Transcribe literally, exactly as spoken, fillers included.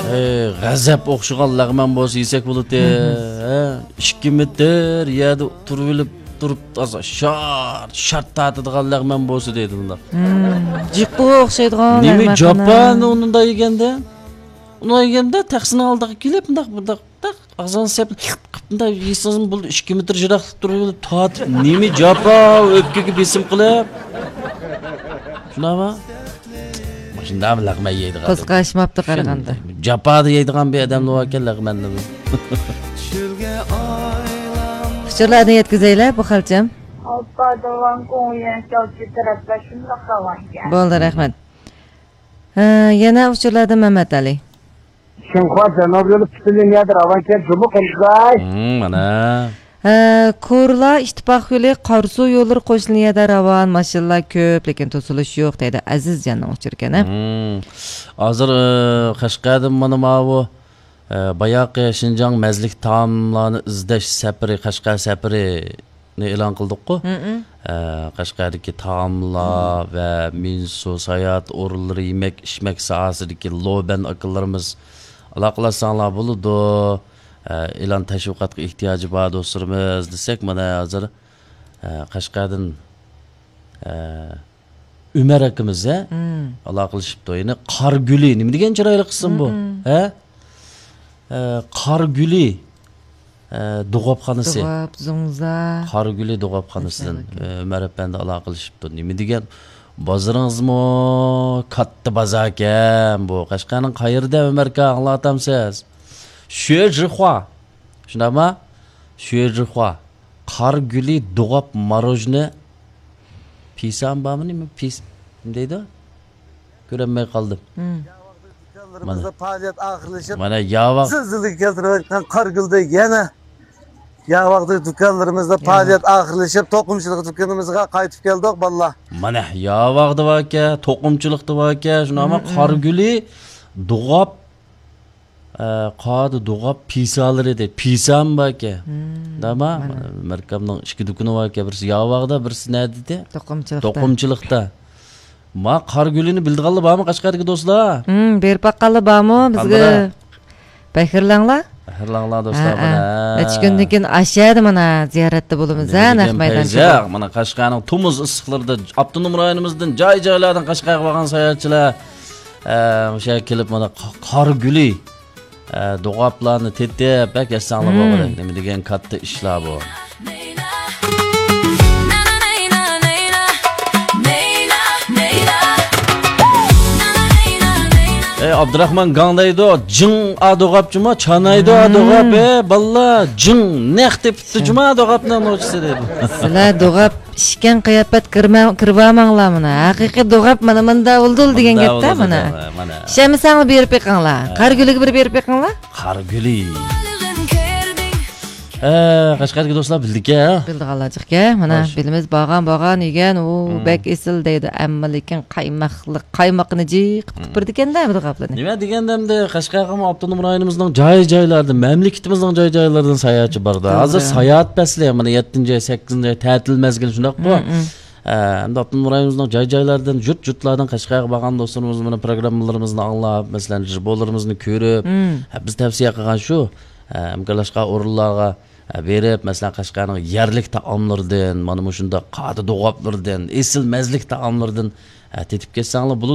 Ey, g'azab o'xshagan lag'man bo'lsa yesak bo'ladi. Ha, ikki metr yerda turib olib turib toza shart shart tatadigan lag'man bo'lsa deydi ular. Jiqqa o'xshaydigan. Nima Japan ununda yeganda? Unda yeganda taxsini oldiga kelib, bundaq bundaq taq og'zini sep bunday yesin bu ikki metr jiroqlik turib olib tat nima Japan o'pkaga besim qilib. Shunaqmi? Shunda lag'man yeydi. Qizqashmabdi qaraganda. Japada yeydigan bir odam ekan lag'manni. Fikrlarni yetkazaylar bu xalcham. Alpadovan qo'ygan shovchi taraflar shundoq qilgan. Bo'ldi, rahmat. Yana uchurlarda Mamat Ali. Shunqa janob yo'li tutilgandir, avankel jumu qilsay. Mana. Ko'rla ittifoq yo'li Qarsu yo'llari qo'shiliyada ravan, mashinalar ko'p, lekin to'silish yo'q deydi Azizjonning uchirkani. Hozir Qashqarda mana bu bayaqi Shinjong mazlik taomlarni izlash safari, Qashqar safarini e'lon qildik-ku. Qashqardagi taomlar va minsu sayat o'rinlari, yemak, ichmak sohasidagi loban akillarimiz aloqalasanglar bo'ladi. E'lon tashviqotga ehtiyoji bor do'stlarimiz desak, mana hozir Qashqardan Umar akamiz ha aloqalashibdi. Ya'ni Qorguli, nima degan chiroyli qism bu? Ha? Qorguli Dug'obxonasi. Dug'ob, Zungza. Qorguli Dug'obxonasidan Umar apandi aloqalashibdi. Nima degan? Bozoringizmi katta bozor ekan bu. Qashqarning qayerda Umar aka anglatamsiz? Şuejihua. Shunaqmi? Şuejihua. Qorguli Dug'ob marojni pisam bormi, nima pis deydi? Ko'rolmay qoldim. Mana faoliyat oxirlashib. Mana yavaq Sizlik keltirayotgan Qorgulda yana yavaqda do'konlarimizda faoliyat oxirlashib, to'qimchilik do'konimizga qaytib keldik vallah. Mana yavaqda bor ekan, to'qimchilikda bor ekan, shunaqmi? Qorguli Dug'ob qadi Dug'ob pisalari edi. Pisam bor ekan. Dama markamning ikki do'koni bor ekan, birisi yavaqda, birisi nima dedi? To'qimchilikda. To'qimchilikda. Ma Qorgulini bildiganlar bormi Qashqardagi do'stlar? Hmm, berib baqqanlar bormi bizga? Baxirlanglar. Baxirlanglar do'stlar mana. Necha kundan keyin ashadi mana ziyoratda bo'lamiz ha, naq maydonda. Mana Qashqarning Tumuz issiqlarida Abdunum rayonimizdan joy-joylardan Qashqarga borgan sayohatchilar o'sha kelib mana Qorguli Dug'oblarni tetib bak yasanlar bo'ladi. Nima degan katta ishlar bu. Ey Abdurrahman Gandaydo jing adog'abchima chanaydo adog'ab e balla jing nex tepdi juma adog'abdan o'chsa dedi. Sizlar dog'ab ishkan qiyofat kirmamanglar mana. Haqiqiy dog'ab mana menda uldul degan gapda mana. Shamisangni berib beqinglar. Qorguliga bir berib beqinglar. Qorguli. Qashqarga do'stlar bildik-a? Bildik Allohga. Mana bilimiz borgan-borgan yegan u bek esil deydi, ammo lekin qaymaqli qaymoqni jiq qilib birdi ekanda bu dog'ablarni. Nima degandamda Qashqarga Abdunum rayonimizning joy-joylarida, mamlakatimizning joy-joylaridan sayohatchi bordi. Hozir sayohat fasli mana yettinchi, sakkizinchi ta'til mazgili shundoq bu. Endi Abdunum rayonimizning joy-joylaridan, yurt-yurtlardan Qashqarga borgan do'stlarimiz mana programmalarimizni anglab, masalan, jibolarimizni ko'rib, biz tavsiya qilgan shu, imkonlashgan o'rinlarga berib, masalan Qashqarning yerlik taomlaridan, mana shunda qadi Dug'oblardan, esil mazlik taomlaridan tetib ketsanglar